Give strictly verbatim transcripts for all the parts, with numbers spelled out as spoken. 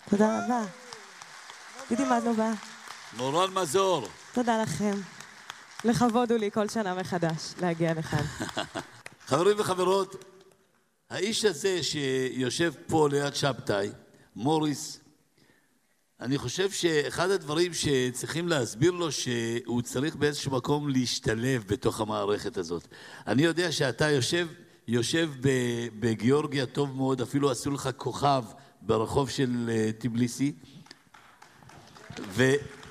תודה רבה. גידי מדלובה. מורן מזור. תודה לכם. לכבוד הוא לי כל שנה מחדש להגיע לכאן. חברים וחברות, האיש הזה שיושב פה ליד שבתאי, מוריס, אני חושב שאחד הדברים שצריכים להסביר לו שהוא צריך באיזשהו מקום להשתלב בתוך המערכת הזאת. אני יודע שאתה יושב, יושב בגיאורגיה טוב מאוד, אפילו עשו לך כוכב ברחוב של טיבליסי, ו,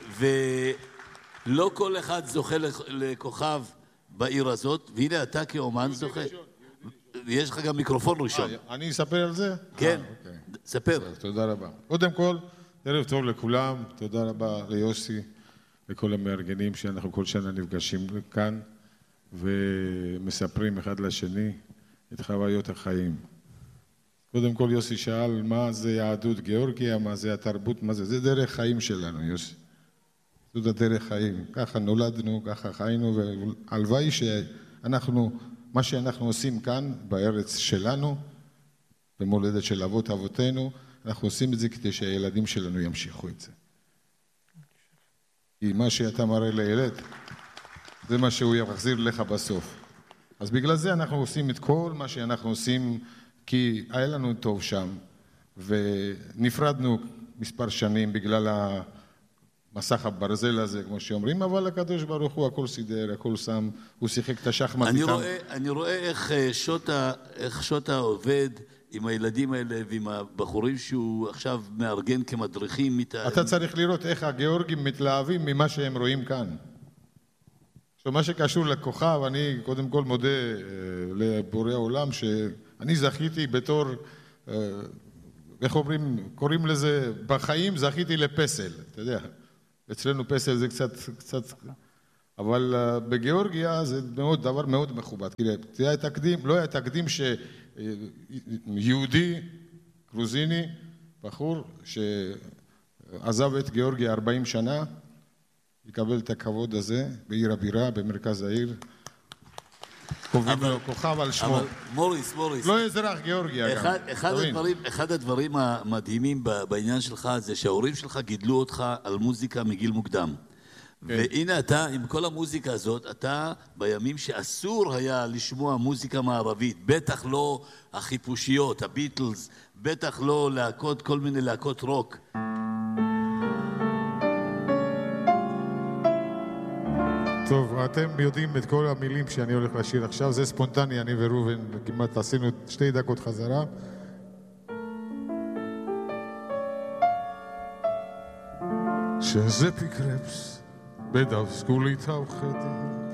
ולא כל אחד זוכה לכוכב בעיר הזאת, והנה אתה כאומן זוכה. יש לך גם מיקרופון ראשון. אני אספר על זה? כן, ספר. תודה רבה. קודם כל, ערב טוב לכולם, תודה רבה ליוסי, לכל המארגנים שאנחנו כל שנה נפגשים כאן, ומספרים אחד לשני את חוויות החיים. קודם כל יוסי שאל מה זה יהדות גיאורגיה, מה זה התרבות, מה זה, זה דרך חיים שלנו, יוסי. זאת הדרך חיים, ככה נולדנו, ככה חיינו, והלוואי שאנחנו, מה שאנחנו עושים כאן בארץ שלנו, במולדת של אבות אבותינו, אנחנו עושים את זה כדי שהילדים שלנו ימשיכו את זה. כי מה שאתה מראה לילד, זה מה שהוא יחזיר לך בסוף. אז בגלל זה אנחנו עושים את כל מה שאנחנו עושים, כי היה לנו טוב שם, ונפרדנו מספר שנים בגלל המסך הברזל הזה, כמו שאומרים, אבל הקדוש ברוך הוא הכל סידר, הכל שם, הוא שיחק את השחמט. אני רואה, אני רואה איך שוטה, איך שוטה עובד עם הילדים האלה ועם הבחורים שהוא עכשיו מארגן כמדריכים. אתה צריך לראות איך הגיאורגים מתלהבים ממה שהם רואים כאן. עכשיו, מה שקשור לכוכב, אני קודם כל מודה לבורא העולם שאני זכיתי בתור, איך אומרים, קוראים לזה, בחיים זכיתי לפסל, אתה יודע. אצלנו פסל זה קצת, קצת, אבל בגיאורגיה זה מאוד, דבר מאוד מכובד. זה היה תקדים, לא היה תקדים שיהודי, גרוזיני, בחור שעזב את גיאורגיה ארבעים שנה, יקבל את הכבוד הזה בעיר הבירה, במרכז העיר. קובעים לו כוכב על שמו. אבל מוריס, מוריס. לא אזרח גיאורגיה גם. אחד, אחד, הדברים, אחד הדברים המדהימים בעניין שלך זה שההורים שלך גידלו אותך על מוזיקה מגיל מוקדם. כן. והנה אתה, עם כל המוזיקה הזאת, אתה בימים שאסור היה לשמוע מוזיקה מערבית, בטח לא החיפושיות, הביטלס, בטח לא להקות, כל מיני להקות רוק. טוב, אתם יודעים את כל המילים שאני הולך לשיר עכשיו, זה ספונטני, אני ורובן, כמעט עשינו שתי דקות חזרה. שזה פיקרפס, בדף סגולית האוחדת,